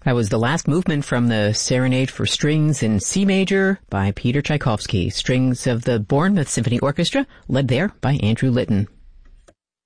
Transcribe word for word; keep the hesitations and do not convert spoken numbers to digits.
That was the last movement from the Serenade for Strings in C Major by Peter Tchaikovsky, strings of the Bournemouth Symphony Orchestra, led there by Andrew Litton.